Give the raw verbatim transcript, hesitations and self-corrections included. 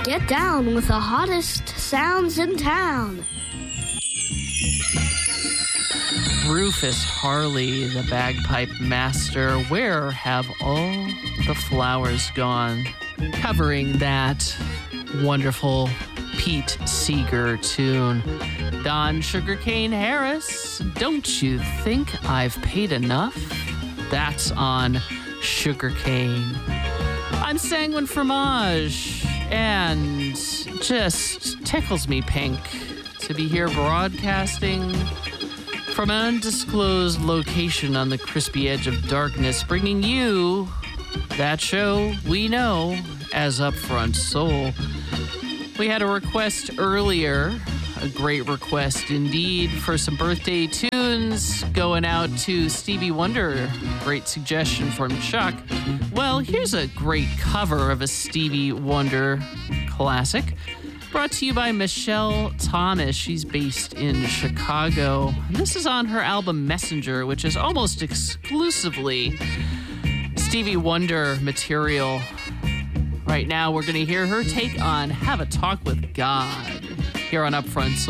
get down with the hottest sounds in town. Rufus Harley, the bagpipe master, where have all the flowers gone? Covering that wonderful Pete Seeger tune. Don Sugarcane Harris, don't you think I've paid enough? That's on Sugarcane. I'm Sanguine Fromage, and just tickles me pink to be here broadcasting from an undisclosed location on the crispy edge of darkness, bringing you that show we know as Upfront Soul. We had a request earlier, a great request indeed, for some birthday tunes going out to Stevie Wonder. Great suggestion from Chuck. Well, here's a great cover of a Stevie Wonder classic, brought to you by Michelle Thomas. She's based in Chicago. This is on her album Messenger, which is almost exclusively Stevie Wonder material. Right now, we're going to hear her take on Have a Talk with God here on Upfront Soul.